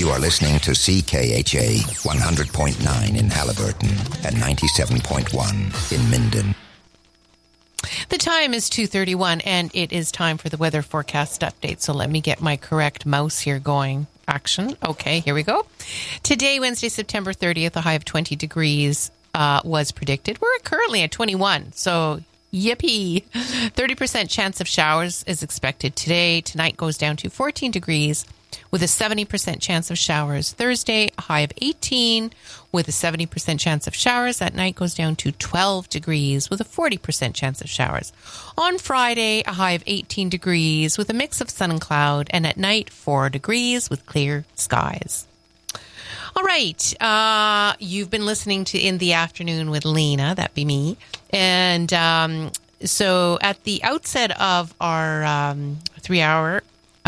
You are listening to CKHA 100.9 in Halliburton and 97.1 in Minden. The time is 2:31, and it is time for the weather forecast update. So let me get my correct mouse here going. Action. Okay, here we go. Today, Wednesday, September 30th, a high of 20 degrees was predicted. We're currently at 21, so yippee. 30% chance of showers is expected today. Tonight goes down to 14 degrees with a 70% chance of showers. Thursday, a high of 18 with a 70% chance of showers. At night goes down to 12 degrees with a 40% chance of showers. On Friday, a high of 18 degrees with a mix of sun and cloud. And at night, 4 degrees with clear skies. All right. You've been listening to In the Afternoon with Lena. That'd be me. And so at the outset of our 3-hour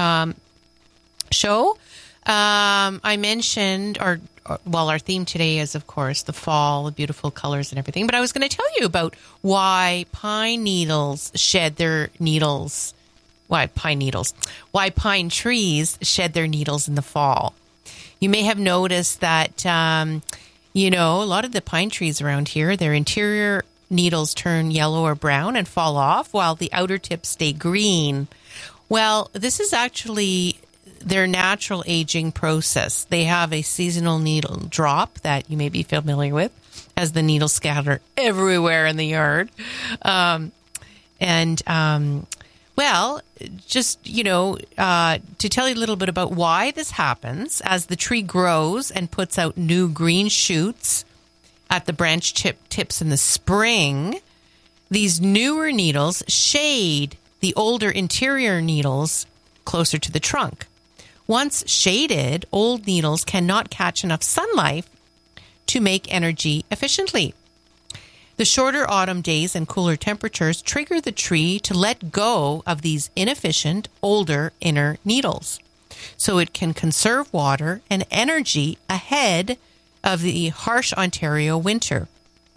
show, I mentioned, our theme today is, of course, the fall, the beautiful colors and everything. But I was going to tell you about why pine needles shed their needles. Why pine trees shed their needles in the fall. You may have noticed that, a lot of the pine trees around here, their interior needles turn yellow or brown and fall off while the outer tips stay green. Well, this is actually their natural aging process. They have a seasonal needle drop that you may be familiar with as the needles scatter everywhere in the yard. To tell you a little bit about why this happens, as the tree grows and puts out new green shoots at the branch tips in the spring, these newer needles shade the older interior needles closer to the trunk. Once shaded, old needles cannot catch enough sunlight to make energy efficiently. The shorter autumn days and cooler temperatures trigger the tree to let go of these inefficient, older inner needles, so it can conserve water and energy ahead of the harsh Ontario winter.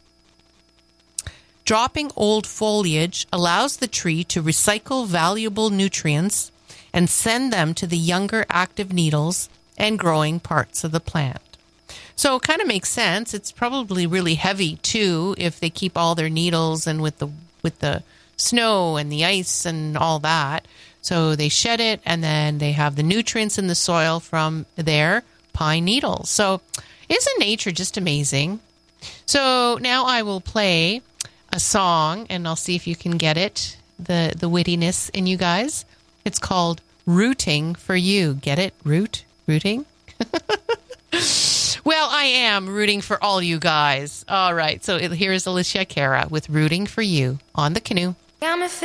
Dropping old foliage allows the tree to recycle valuable nutrients and send them to the younger active needles and growing parts of the plant. So it kind of makes sense. It's probably really heavy too if they keep all their needles and with the snow and the ice and all that. So they shed it, and then they have the nutrients in the soil from their pine needles. So isn't nature just amazing? So now I will play a song, and I'll see if you can get it, the wittiness in you guys. It's called Rooting for You. Get it? Rooting? Well, I am rooting for all you guys. All right. So here's Alicia Cara with Rooting for You on The Canoe. I'm a